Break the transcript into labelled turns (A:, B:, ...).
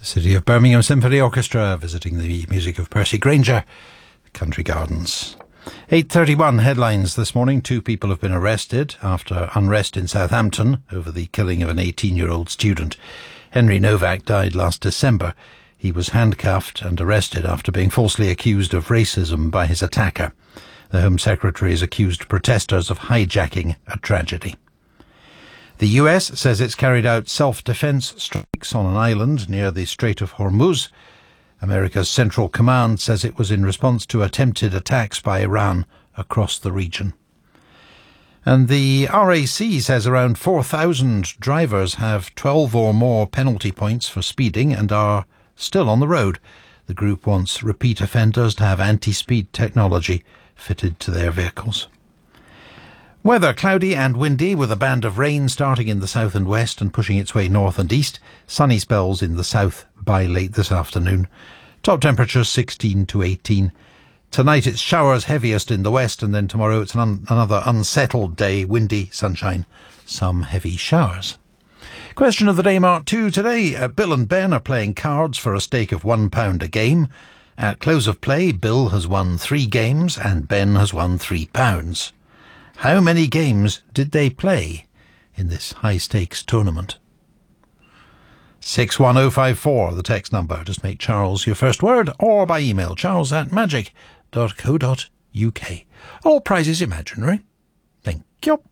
A: The City of Birmingham Symphony Orchestra visiting the music of Percy Grainger, Country Gardens. 8:31 headlines this morning. 2 people have been arrested after unrest in Southampton over the killing of an 18-year-old student. Henry Novak died last December. He was handcuffed and arrested after being falsely accused of racism by his attacker. The Home Secretary has accused protesters of hijacking a tragedy. The US says it's carried out self-defense strikes on an island near the Strait of Hormuz. America's Central Command says it was in response to attempted attacks by Iran across the region. And the RAC says around 4,000 drivers have 12 or more penalty points for speeding and are still on the road. The group wants repeat offenders to have anti-speed technology fitted to their vehicles. Weather cloudy and windy with a band of rain starting in the south and west and pushing its way north and east. Sunny spells in the south by late this afternoon. Top temperatures 16 to 18. Tonight it's showers heaviest in the west, and then tomorrow it's another unsettled day. Windy, sunshine, some heavy showers. Question of the day mark 2 today. Bill and Ben are playing cards for a stake of £1 a game. At close of play, Bill has won 3 games and Ben has won £3. How many games did they play in this high-stakes tournament? 61054, the text number. Just make Charles your first word, or by email, charles@magic.co.uk. All prizes imaginary. Thank you.